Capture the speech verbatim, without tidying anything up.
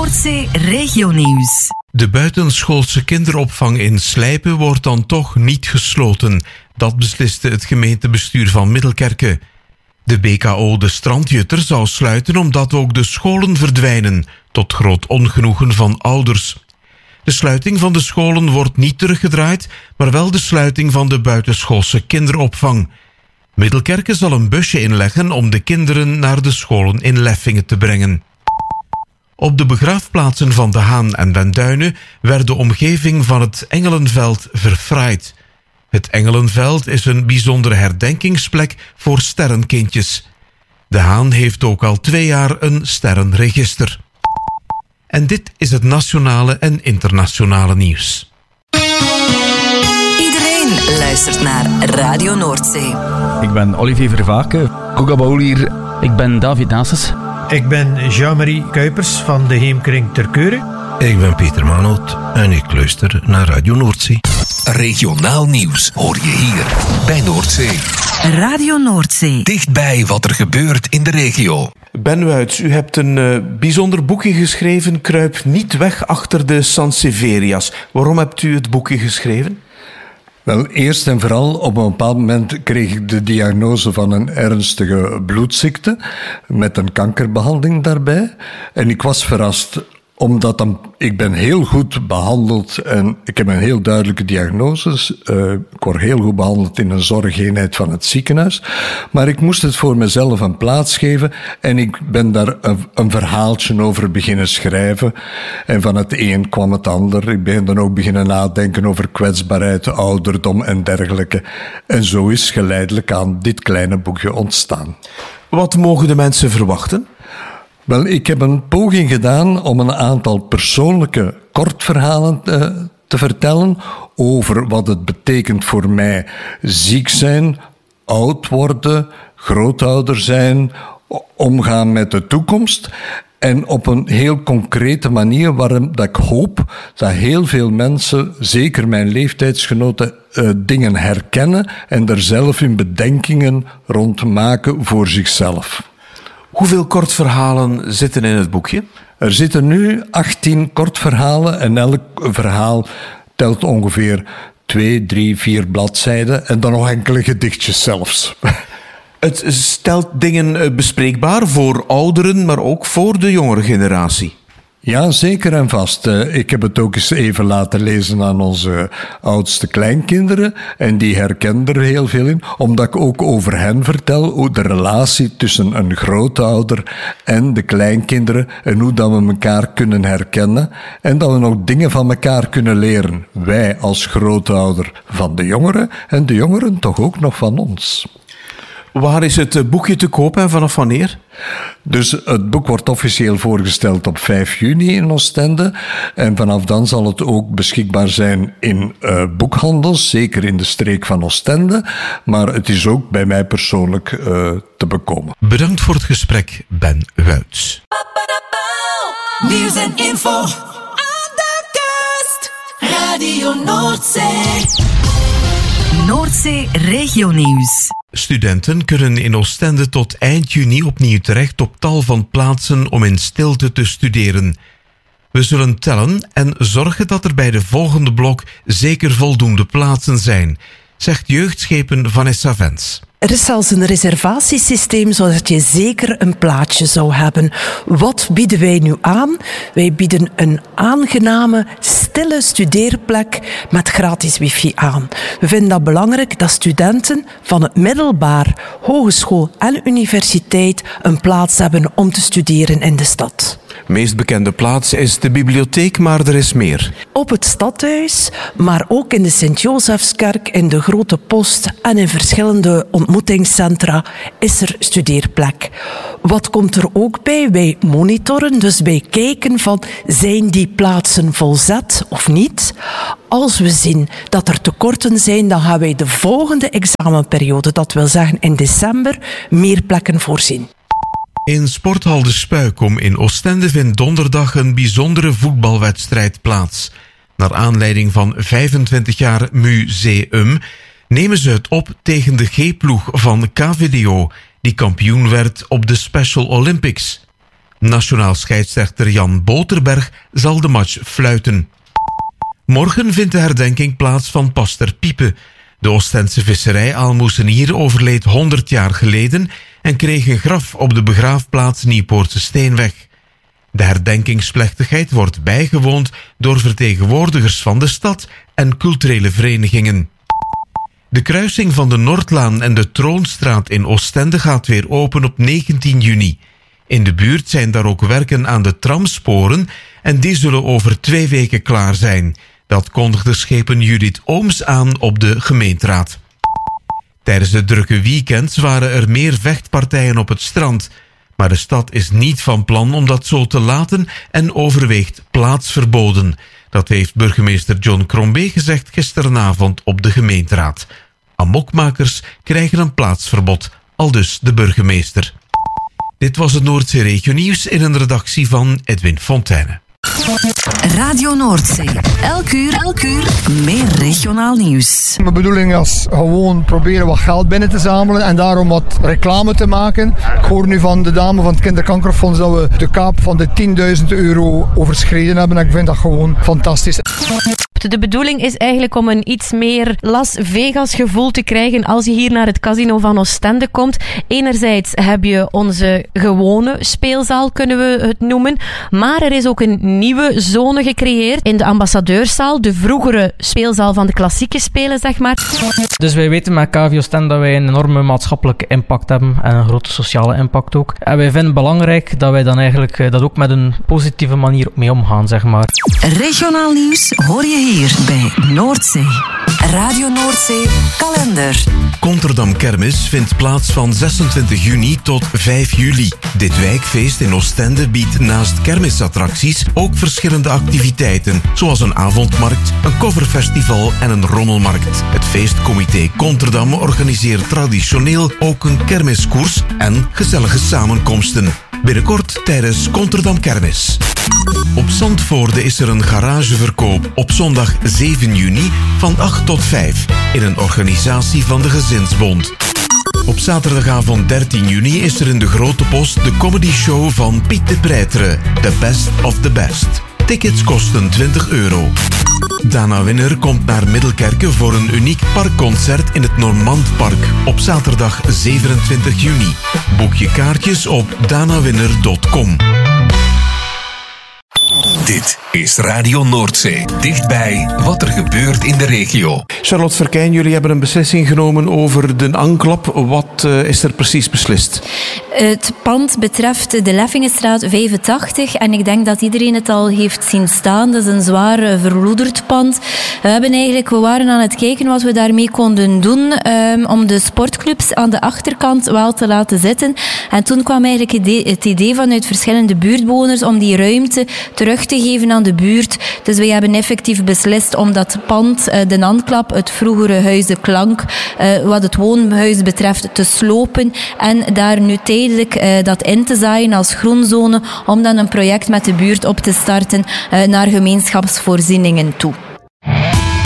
Noordzee Regionieuws. De buitenschoolse kinderopvang in Slijpen wordt dan toch niet gesloten. Dat besliste het gemeentebestuur van Middelkerke. De B K O De Strandjutter zou sluiten omdat ook de scholen verdwijnen, tot groot ongenoegen van ouders. De sluiting van de scholen wordt niet teruggedraaid, maar wel de sluiting van de buitenschoolse kinderopvang. Middelkerke zal een busje inleggen om de kinderen naar de scholen in Leffingen te brengen. Op de begraafplaatsen van De Haan en Den Duinen werd de omgeving van het Engelenveld verfraaid. Het Engelenveld is een bijzondere herdenkingsplek voor sterrenkindjes. De Haan heeft ook al twee jaar een sterrenregister. En dit is het nationale en internationale nieuws. Iedereen luistert naar Radio Noordzee. Ik ben Olivier Vervaken, Kogabaul hier. Ik ben David Nases. Ik ben Jean-Marie Kuipers van de Heemkring ter Keure. Ik ben Pieter Manoot en ik luister naar Radio Noordzee. Regionaal nieuws hoor je hier bij Noordzee. Radio Noordzee. Dichtbij wat er gebeurt in de regio. Ben Wuits, u hebt een uh, bijzonder boekje geschreven, Kruip niet weg achter de Sanseverias. Waarom hebt u het boekje geschreven? Wel, eerst en vooral, op een bepaald moment kreeg ik de diagnose van een ernstige bloedziekte, met een kankerbehandeling daarbij. En ik was verrast, omdat dan, ik ben heel goed behandeld en ik heb een heel duidelijke diagnose. Uh, ik word heel goed behandeld in een zorgeenheid van het ziekenhuis. Maar ik moest het voor mezelf een plaats geven en ik ben daar een, een verhaaltje over beginnen schrijven. En van het een kwam het ander. Ik ben dan ook beginnen nadenken over kwetsbaarheid, ouderdom en dergelijke. En zo is geleidelijk aan dit kleine boekje ontstaan. Wat mogen de mensen verwachten? Wel, ik heb een poging gedaan om een aantal persoonlijke kortverhalen te, te vertellen over wat het betekent voor mij ziek zijn, oud worden, grootouder zijn, omgaan met de toekomst. En op een heel concrete manier waarom dat ik hoop dat heel veel mensen, zeker mijn leeftijdsgenoten, uh, dingen herkennen en er zelf hun bedenkingen rond maken voor zichzelf. Hoeveel kortverhalen zitten in het boekje? Er zitten nu achttien kortverhalen en elk verhaal telt ongeveer twee, drie, vier bladzijden en dan nog enkele gedichtjes zelfs. Het stelt dingen bespreekbaar voor ouderen, maar ook voor de jongere generatie. Ja, zeker en vast. Ik heb het ook eens even laten lezen aan onze oudste kleinkinderen en die herkennen er heel veel in, omdat ik ook over hen vertel, hoe de relatie tussen een grootouder en de kleinkinderen en hoe dat we elkaar kunnen herkennen en dat we nog dingen van elkaar kunnen leren. Wij als grootouder van de jongeren en de jongeren toch ook nog van ons. Waar is het boekje te koop en vanaf wanneer? Dus het boek wordt officieel voorgesteld op vijf juni in Oostende. En vanaf dan zal het ook beschikbaar zijn in uh, boekhandels, zeker in de streek van Oostende. Maar het is ook bij mij persoonlijk uh, te bekomen. Bedankt voor het gesprek, Ben Wuits. Nieuws en info aan de kust. Radio Noordzee. Noordzee Regionieuws. Studenten kunnen in Oostende tot eind juni opnieuw terecht op tal van plaatsen om in stilte te studeren. We zullen tellen en zorgen dat er bij de volgende blok zeker voldoende plaatsen zijn, zegt jeugdschepen Vanessa Vens. Er is zelfs een reservatiesysteem zodat je zeker een plaatsje zou hebben. Wat bieden wij nu aan? Wij bieden een aangename, stille studeerplek met gratis wifi aan. We vinden dat belangrijk dat studenten van het middelbaar, hogeschool en universiteit een plaats hebben om te studeren in de stad. De meest bekende plaats is de bibliotheek, maar er is meer. Op het stadhuis, maar ook in de Sint-Josefskerk, in de Grote Post en in verschillende ontmoetingscentra is er studeerplek. Wat komt er ook bij? Wij monitoren, dus wij kijken van zijn die plaatsen volzet of niet. Als we zien dat er tekorten zijn, dan gaan wij de volgende examenperiode, dat wil zeggen in december, meer plekken voorzien. In Sporthal de Spuikom in Oostende vindt donderdag een bijzondere voetbalwedstrijd plaats. Naar aanleiding van vijfentwintig jaar museum nemen ze het op tegen de G-ploeg van K V D O, die kampioen werd op de Special Olympics. Nationaal scheidsrechter Jan Boterberg zal de match fluiten. Morgen vindt de herdenking plaats van Pastor Piepe. De Oostense visserij-aalmoezenier overleed honderd jaar geleden en kreeg een graf op de begraafplaats Nieuwpoortse Steenweg. De herdenkingsplechtigheid wordt bijgewoond door vertegenwoordigers van de stad en culturele verenigingen. De kruising van de Noordlaan en de Troonstraat in Oostende gaat weer open op negentien juni. In de buurt zijn daar ook werken aan de tramsporen en die zullen over twee weken klaar zijn. Dat kondigde schepen Judith Ooms aan op de gemeenteraad. Tijdens de drukke weekends waren er meer vechtpartijen op het strand. Maar de stad is niet van plan om dat zo te laten en overweegt plaatsverboden. Dat heeft burgemeester John Crombie gezegd gisteravond op de gemeenteraad. Amokmakers krijgen een plaatsverbod, aldus de burgemeester. Dit was het Noordzee Regio Nieuws in een redactie van Edwin Fontaine. Radio Noordzee. Elk uur, elk uur meer regionaal nieuws. Mijn bedoeling is gewoon proberen wat geld binnen te zamelen en daarom wat reclame te maken. Ik hoor nu van de dame van het Kinderkankerfonds dat we de kaap van de tienduizend euro overschreden hebben. En ik vind dat gewoon fantastisch. De bedoeling is eigenlijk om een iets meer Las Vegas gevoel te krijgen als je hier naar het casino van Oostende komt. Enerzijds heb je onze gewone speelzaal, kunnen we het noemen. Maar er is ook een nieuwe zone gecreëerd in de ambassadeurszaal. De vroegere speelzaal van de klassieke spelen, zeg maar. Dus wij weten met K V Oostende dat wij een enorme maatschappelijke impact hebben. En een grote sociale impact ook. En wij vinden het belangrijk dat wij dan eigenlijk dat ook met een positieve manier mee omgaan, zeg maar. Regionaal nieuws hoor je hier bij Noordzee. Radio Noordzee kalender. Konterdam Kermis vindt plaats van zesentwintig juni tot vijf juli. Dit wijkfeest in Oostende biedt naast kermisattracties ook verschillende activiteiten, zoals een avondmarkt, een coverfestival en een rommelmarkt. Het feestcomité Konterdam organiseert traditioneel ook een kermiskoers en gezellige samenkomsten. Binnenkort tijdens Konterdam Kermis. Op Zandvoorde is er een garageverkoop op zondag zeven juni van acht tot vijf in een organisatie van de Gezinsbond. Op zaterdagavond dertien juni is er in de Grote Post de comedyshow van Piet de Prijtere, The Best of the Best. Tickets kosten twintig euro. Dana Winner komt naar Middelkerke voor een uniek parkconcert in het Normandpark op zaterdag zevenentwintig juni. Boek je kaartjes op danawinner punt com. Dit is Radio Noordzee. Dichtbij wat er gebeurt in de regio. Charlotte Verkijn, jullie hebben een beslissing genomen over de Anklap. Wat uh, is er precies beslist? Het pand betreft de Leffingenstraat vijfentachtig en ik denk dat iedereen het al heeft zien staan. Dat is een zwaar uh, verloederd pand. We, hebben eigenlijk, we waren aan het kijken wat we daarmee konden doen um, om de sportclubs aan de achterkant wel te laten zitten. En toen kwam eigenlijk het idee, het idee vanuit verschillende buurtbewoners om die ruimte terug te geven aan de buurt. Dus wij hebben effectief beslist om dat pand, uh, de Anklap, het vroegere Huis de Klank, uh, wat het woonhuis betreft, te slopen en daar nu tijdelijk uh, dat in te zaaien als groenzone om dan een project met de buurt op te starten uh, naar gemeenschapsvoorzieningen toe.